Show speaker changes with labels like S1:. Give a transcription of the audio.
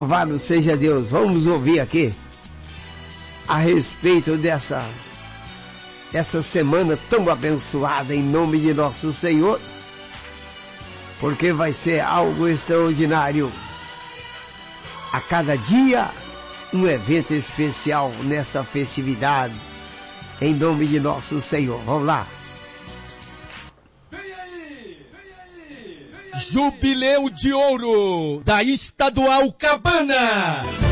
S1: Louvado seja Deus. Vamos ouvir aqui a respeito dessa semana tão abençoada em nome de nosso Senhor, porque vai ser algo extraordinário. A cada dia um evento especial nessa festividade em nome de nosso Senhor. Vamos lá.
S2: Jubileu de Ouro da Estadual Cabana.